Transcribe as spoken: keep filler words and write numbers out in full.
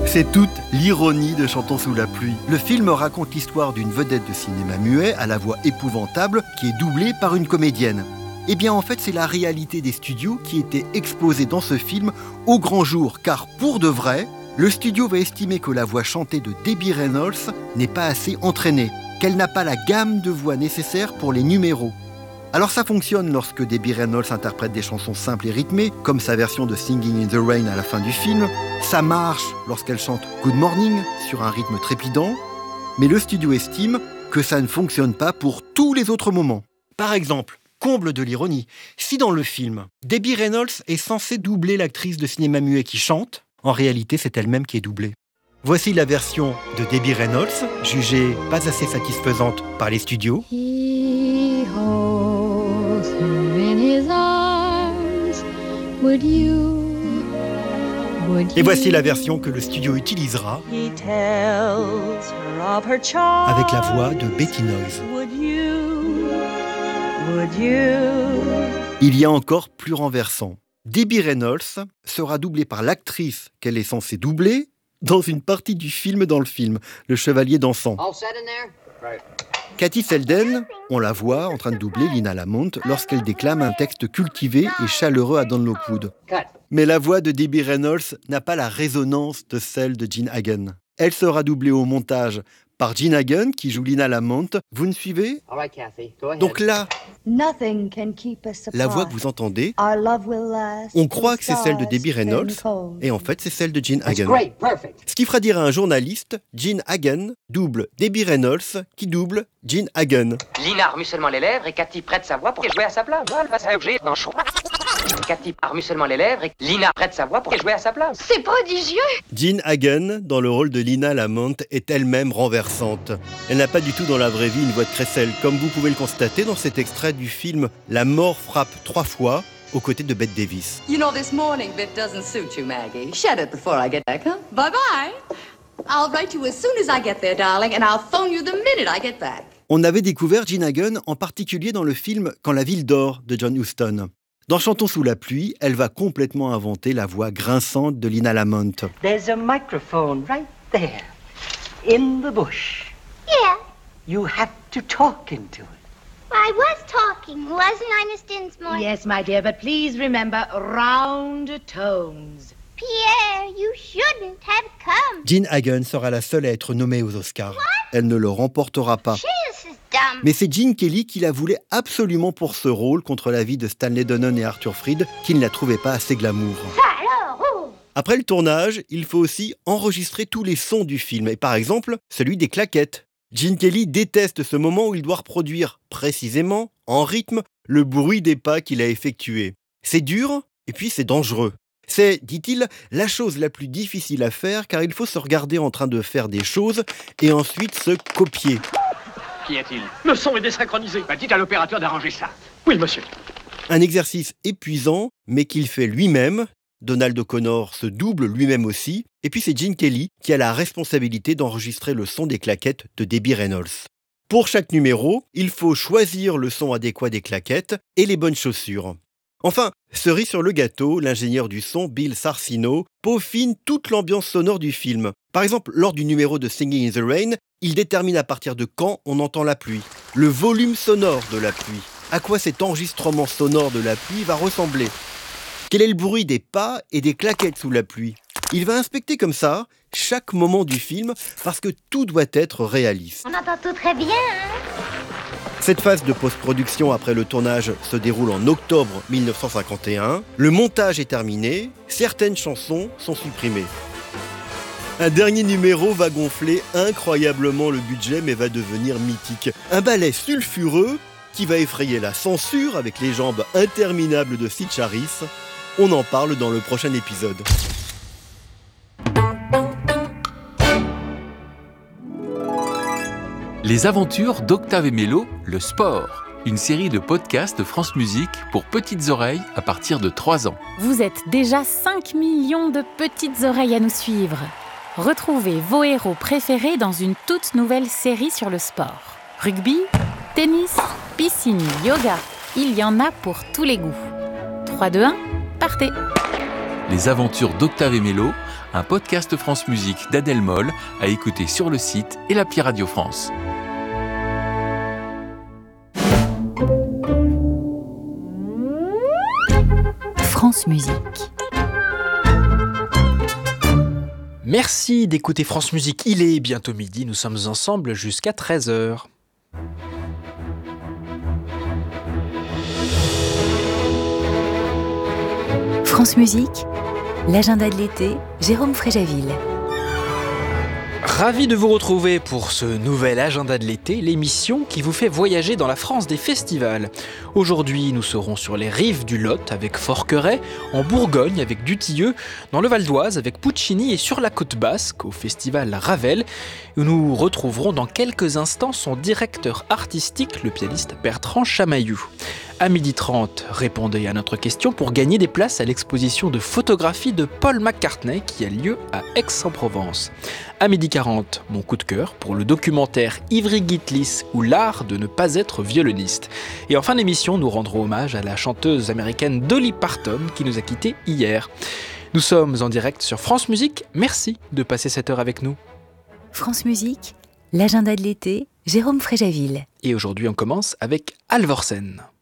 C'est toute l'ironie de Chantons sous la pluie. Le film raconte l'histoire d'une vedette de cinéma muet à la voix épouvantable qui est doublée par une comédienne. Eh bien en fait c'est la réalité des studios qui était exposée dans ce film au grand jour, car pour de vrai, le studio va estimer que la voix chantée de Debbie Reynolds n'est pas assez entraînée, qu'elle n'a pas la gamme de voix nécessaire pour les numéros. Alors ça fonctionne lorsque Debbie Reynolds interprète des chansons simples et rythmées, comme sa version de Singing in the Rain à la fin du film. Ça marche lorsqu'elle chante Good Morning sur un rythme trépidant. Mais le studio estime que ça ne fonctionne pas pour tous les autres moments. Par exemple, comble de l'ironie, si dans le film, Debbie Reynolds est censée doubler l'actrice de cinéma muet qui chante, en réalité c'est elle-même qui est doublée. Voici la version de Debbie Reynolds, jugée pas assez satisfaisante par les studios. He holds her in his arms. Would you, would Et voici you la version que le studio utilisera He tells her of her charms. avec la voix de Betty Noyes. Would you, would you? Il y a encore plus renversant. Debbie Reynolds sera doublée par l'actrice qu'elle est censée doubler dans une partie du film dans le film, Le Chevalier dansant. All set in there? Right. Cathy Selden, on la voit en train de doubler Lina Lamont lorsqu'elle déclame un texte cultivé et chaleureux à Don Lockwood. Cut. Mais la voix de Debbie Reynolds n'a pas la résonance de celle de Jean Hagen. Elle sera doublée au montage par Jean Hagen qui joue Lina Lamont. Vous me suivez ? All right, Kathy, go ahead. Donc là, Nothing can keep us la voix apart. que vous entendez, Our love will last on croit que c'est till celle de stars Debbie turn Reynolds, cold. et en fait c'est celle de Jean That's Hagen. great, perfect. Ce qui fera dire à un journaliste, Jean Hagen double Debbie Reynolds qui double Jean Hagen. Lina remue seulement les lèvres et Cathy prête sa voix pour jouer à sa place. Voilà, ça j'ai dans le choix. Cathy remue seulement les lèvres et Lina prête sa voix pour jouer à sa place. C'est prodigieux! Jean Hagen, dans le rôle de Lina Lamont, est elle-même renversante. Elle n'a pas du tout dans la vraie vie une voix de crécelle, comme vous pouvez le constater dans cet extrait du film La mort frappe trois fois, aux côtés de Bette Davis. You know, this morning bit doesn't suit you, Maggie. Shut it before I get back, huh? Bye-bye. I'll write you as soon as I get there, darling, and I'll phone you the minute I get back. On avait découvert Jean Hagen en particulier dans le film Quand la ville dort de John Huston. Dans Chantons sous la pluie, elle va complètement inventer la voix grinçante de Lina Lamont. There's a microphone right there, in the bush. Yeah, You have to talk into it. I was talking, wasn't I, Miss Dinsmore? Yes, my dear, but please remember round tones. Pierre, you shouldn't have come. Jean Hagen sera la seule à être nommée aux Oscars. Elle ne le remportera pas. This is dumb. Mais c'est Gene Kelly qui la voulait absolument pour ce rôle contre l'avis de Stanley Donen et Arthur Freed, qui ne la trouvaient pas assez glamour. Alors, oh. Après le tournage, il faut aussi enregistrer tous les sons du film, et par exemple, celui des claquettes. Gene Kelly déteste ce moment où il doit reproduire précisément, en rythme, le bruit des pas qu'il a effectués. C'est dur, et puis c'est dangereux. C'est, dit-il, la chose la plus difficile à faire car il faut se regarder en train de faire des choses et ensuite se copier. Qu'y a-t-il? Le son est désynchronisé. Bah, dites à l'opérateur d'arranger ça. Oui, monsieur. Un exercice épuisant, mais qu'il fait lui-même. Donald O'Connor se double lui-même aussi. Et puis c'est Gene Kelly qui a la responsabilité d'enregistrer le son des claquettes de Debbie Reynolds. Pour chaque numéro, il faut choisir le son adéquat des claquettes et les bonnes chaussures. Enfin, cerise sur le gâteau, l'ingénieur du son, Bill Sarcino, peaufine toute l'ambiance sonore du film. Par exemple, lors du numéro de Singing in the Rain, il détermine à partir de quand on entend la pluie, le volume sonore de la pluie, à quoi cet enregistrement sonore de la pluie va ressembler, quel est le bruit des pas et des claquettes sous la pluie. Il va inspecter comme ça chaque moment du film parce que tout doit être réaliste. On entend tout très bien, hein? Cette phase de post-production après le tournage se déroule en octobre mille neuf cent cinquante et un. Le montage est terminé, certaines chansons sont supprimées. Un dernier numéro va gonfler incroyablement le budget mais va devenir mythique. Un ballet sulfureux qui va effrayer la censure avec les jambes interminables de Sid Charisse. On en parle dans le prochain épisode. Les aventures d'Octave et Mélo, le sport. Une série de podcasts de France Musique pour petites oreilles à partir de trois ans. Vous êtes déjà cinq millions de petites oreilles à nous suivre. Retrouvez vos héros préférés dans une toute nouvelle série sur le sport. Rugby, tennis, piscine, yoga. Il y en a pour tous les goûts. trois, deux, un, partez! Les aventures d'Octave et Mélo, un podcast France Musique d'Adèle Moll à écouter sur le site et l'appli Radio France. France Musique. Merci d'écouter France Musique. Il est bientôt midi, nous sommes ensemble jusqu'à treize heures. France Musique, l'agenda de l'été, Jérôme Fréjaville. Ravi de vous retrouver pour ce nouvel agenda de l'été, l'émission qui vous fait voyager dans la France des festivals. Aujourd'hui, nous serons sur les rives du Lot avec Forqueray, en Bourgogne avec Dutilleux, dans le Val d'Oise avec Puccini et sur la côte basque au festival Ravel, où nous retrouverons dans quelques instants son directeur artistique, le pianiste Bertrand Chamaillou. À midi trente, répondez à notre question pour gagner des places à l'exposition de photographie de Paul McCartney qui a lieu à Aix-en-Provence. À midi quarante, mon coup de cœur pour le documentaire Ivry Gitlis ou l'art de ne pas être violoniste. Et en fin d'émission, nous rendrons hommage à la chanteuse américaine Dolly Parton qui nous a quittés hier. Nous sommes en direct sur France Musique. Merci de passer cette heure avec nous. France Musique, l'agenda de l'été, Jérôme Fréjaville. Et aujourd'hui, on commence avec Alvorsen.